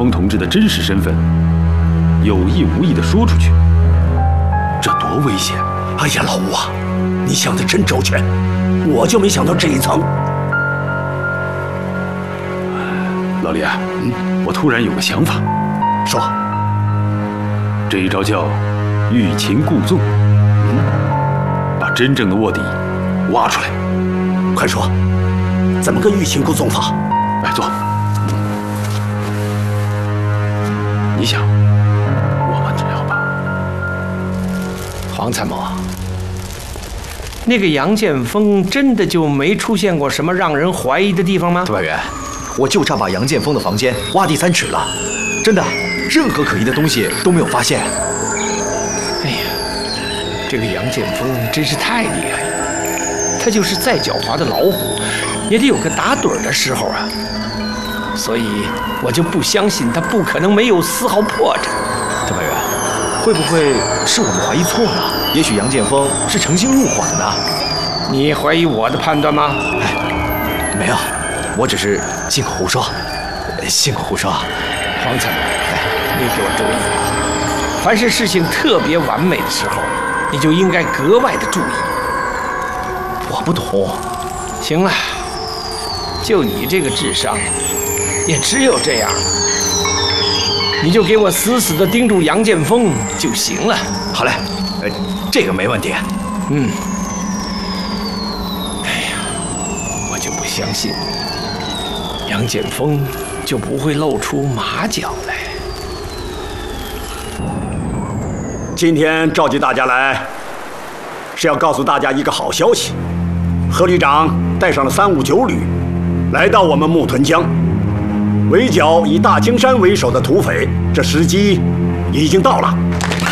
峰同志的真实身份有意无意地说出去，这多危险！ 哎呀，老吴啊，你想得真周全，我就没想到这一层。 老李啊，我突然有个想法。 说， 这一招叫欲擒故纵。把真正的卧底挖出来。 快说，怎么个欲擒故纵法？ 来坐。你想，我们只要把黄参谋，那个杨建锋真的就没出现过什么让人怀疑的地方吗？ 特派员，我就差把杨建锋的房间挖地3尺了，真的，任何可疑的东西都没有发现。 哎呀，这个杨建锋真是太厉害了，他就是再狡猾的老虎，也得有个打盹的时候啊。所以我就不相信他不可能没有丝毫破绽。 特派员，会不会是我们怀疑错了？也许杨建锋是诚心入伙的呢。 你怀疑我的判断吗？ 没有，我只是信口胡说。信口胡说。 黄参谋，你给我注意，凡是事情特别完美的时候，你就应该格外的注意。 我不懂。 行了，就你这个智商，也只有这样了。你就给我死死地盯住杨建锋就行了。 好嘞，这个没问题。 哎呀，我就不相信杨建锋就不会露出马脚来。 今天召集大家来，是要告诉大家一个好消息：贺旅长带上了359旅，来到我们木屯江，围剿以大青山为首的土匪，这时机已经到了。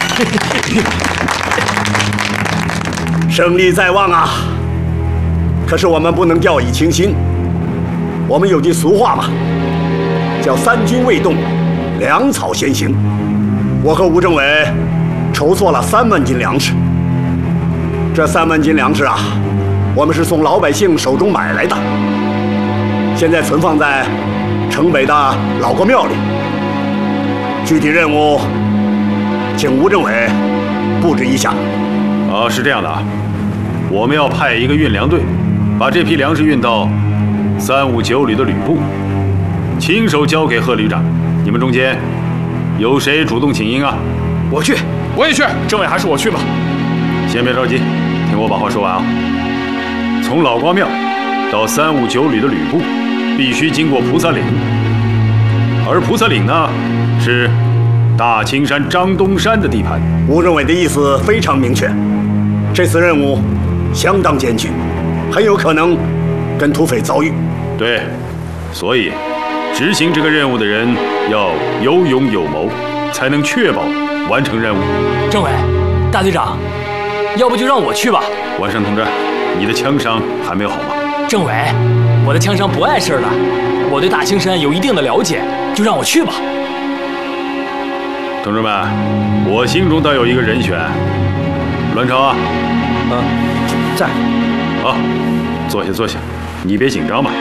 胜利在望啊！可是我们不能掉以轻心。我们有句俗话嘛，叫3军未动，粮草先行。我和吴政委筹措了3万斤粮食。这3万斤粮食啊，我们是从老百姓手中买来的，现在存放在城北的老国庙里。具体任务，请吴政委布置一下。 是这样的啊，我们要派一个运粮队，把这批粮食运到359旅的旅部，亲手交给贺旅长。你们中间有谁主动请缨啊？ 我去， 我也去。政委还是我去吧。 先别着急，听我把话说完啊。从老光庙到359旅的旅部，必须经过菩萨岭，而菩萨岭呢，是大青山张东山的地盘。 吴政委的意思非常明确，这次任务相当艰巨，很有可能跟土匪遭遇。 对，所以执行这个任务的人要有勇有谋，才能确保完成任务。 政委，大队长，要不就让我去吧。 万山同志，你的枪伤还没有好吗？ 政委，我的枪伤不碍事的，我对大青山有一定的了解，就让我去吧。 同志们，我心中倒有一个人选，栾超啊。 在。 好，坐下坐下，你别紧张嘛。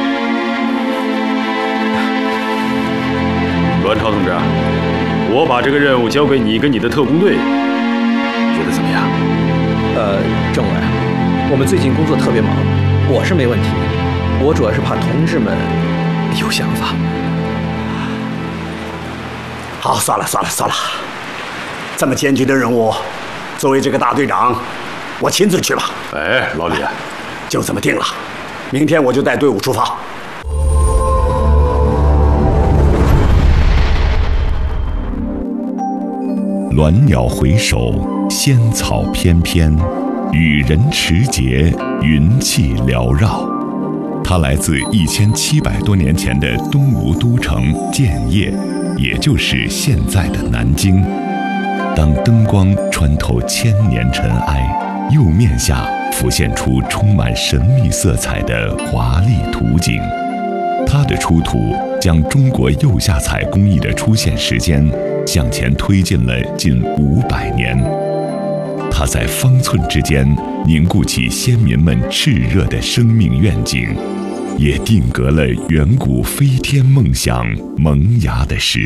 栾超同志，我把这个任务交给你跟你的特工队，觉得怎么样？ 政委，我们最近工作特别忙，我是没问题，我主要是怕同志们有想法。 好，算了，这么艰巨的任务，作为这个大队长，我亲自去吧。 哎，老李啊， 就这么定了，明天我就带队伍出发。 鸾鸟回首，仙草翩翩，雨人持节，云气缭绕。它来自1700多年前的东吴都城建业，也就是现在的南京。当灯光穿透千年尘埃，釉面下浮现出充满神秘色彩的华丽图景。它的出土将中国釉下彩工艺的出现时间向前推进了近500年。它在方寸之间凝固起先民们炽热的生命愿景，也定格了远古飞天梦想萌芽的时